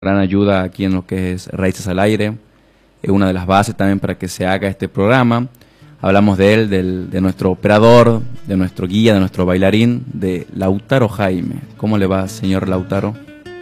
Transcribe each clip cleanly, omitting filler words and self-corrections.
gran ayuda aquí en lo que es Raíces al Aire. Es una de las bases también para que se haga este programa. Hablamos de él, de nuestro operador, de nuestro guía, de nuestro bailarín, de Lautaro Jaime. ¿Cómo le va, señor Lautaro?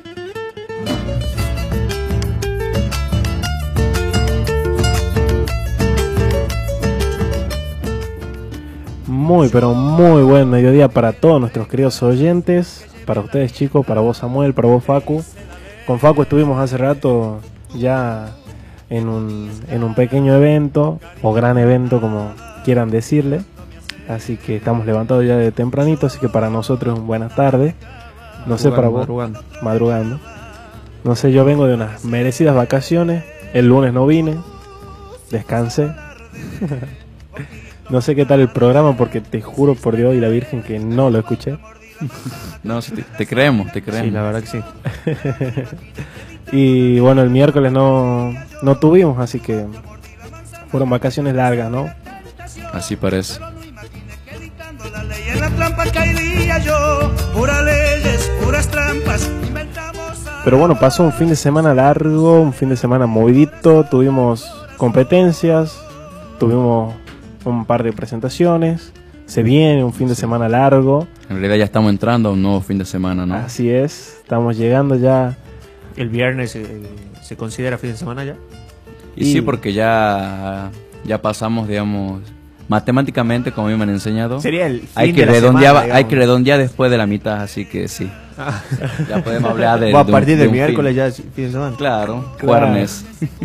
Muy, pero muy buen mediodía para todos nuestros queridos oyentes, para ustedes chicos, para vos Samuel, para vos Facu. Con Facu estuvimos hace rato ya en un pequeño evento, o gran evento como quieran decirle. Así que estamos levantados ya de tempranito, así que para nosotros es un buenas tardes. No sé para vos, madrugando. No sé, yo vengo de unas merecidas vacaciones, el lunes no vine, descansé. No sé qué tal el programa porque te juro por Dios y la Virgen que no lo escuché. No, sí, te creemos. Sí, la verdad que sí. Y bueno, el miércoles no tuvimos, así que fueron vacaciones largas, ¿no? Así parece. Pero bueno, pasó un fin de semana largo, un fin de semana movidito, tuvimos competencias, tuvimos un par de presentaciones, se viene un fin de semana largo. En realidad ya estamos entrando a un nuevo fin de semana, ¿no? Así es, estamos llegando ya. ¿El viernes se considera fin de semana ya? Y sí, porque ya pasamos, digamos, matemáticamente, como a mí me han enseñado. Sería el fin hay que redondear después de la mitad, así que sí. Ya podemos hablar de... a partir del miércoles ya es fin de semana. Claro, jueves.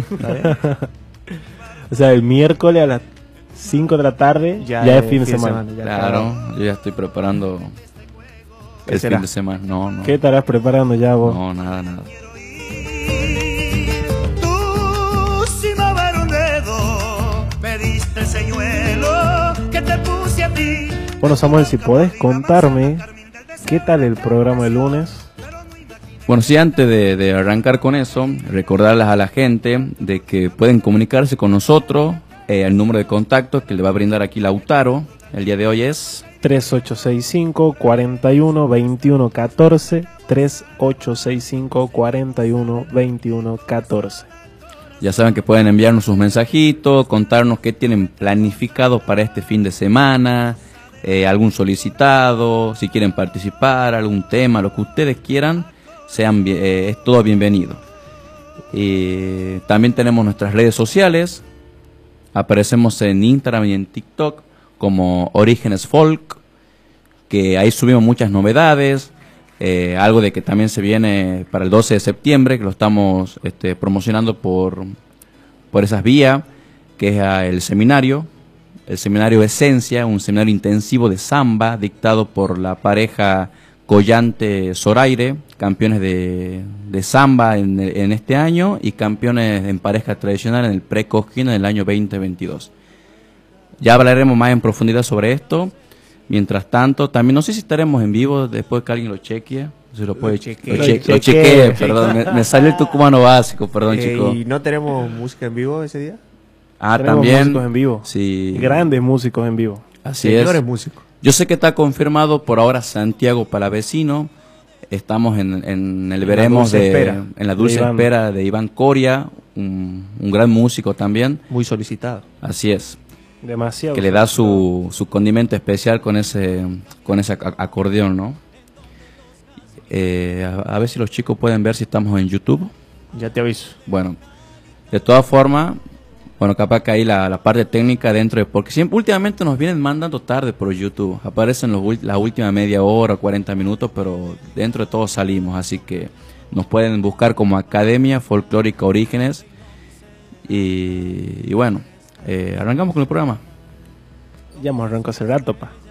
O sea, el miércoles a las 5 de la tarde ya es fin de semana. Claro, yo ya estoy preparando el fin de semana. No. ¿Qué estarás preparando ya vos? No, nada. Tú sin mover un dedo me diste el señuelo que te puse a ti. Bueno, Samuel, si podés contarme qué tal el programa del lunes. Bueno, sí, antes de arrancar con eso, recordarles a la gente de que pueden comunicarse con nosotros. El número de contacto que le va a brindar aquí Lautaro el día de hoy es 3865-412114, 3865-412114. Ya saben que pueden enviarnos sus mensajitos, contarnos qué tienen planificado para este fin de semana, algún solicitado, si quieren participar, algún tema, lo que ustedes quieran, es todo bienvenido. También tenemos nuestras redes sociales. Aparecemos en Instagram y en TikTok como Orígenes Folk, que ahí subimos muchas novedades, algo de que también se viene para el 12 de septiembre, que lo estamos promocionando por esas vías, que es el seminario Esencia, un seminario intensivo de samba dictado por la pareja Collante Zoraire, campeones de samba en este año y campeones en pareja tradicional en el pre-Cosquín en el año 2022. Ya hablaremos más en profundidad sobre esto. Mientras tanto, también no sé si estaremos en vivo después que alguien lo chequee. Si lo chequee, perdón, me salió el tucumano básico, perdón, chicos. ¿Y no tenemos música en vivo ese día? Tenemos también músicos en vivo. Sí. Grandes músicos en vivo. Así es. Músicos. Yo sé que está confirmado por ahora Santiago Palavecino. Estamos en el veremos en la dulce espera de Iván Coria, un gran músico también. Muy solicitado. Así es. Demasiado. Que le da su condimento especial con ese acordeón, ¿no? A ver si los chicos pueden ver si estamos en YouTube. Ya te aviso. Bueno, de todas formas, bueno, capaz que ahí la parte técnica dentro porque siempre últimamente nos vienen mandando tarde por YouTube, aparecen la última media hora, 40 minutos, pero dentro de todo salimos, así que nos pueden buscar como Academia Folclórica Orígenes y bueno, arrancamos con el programa. Ya hemos arrancado hace rato, pa.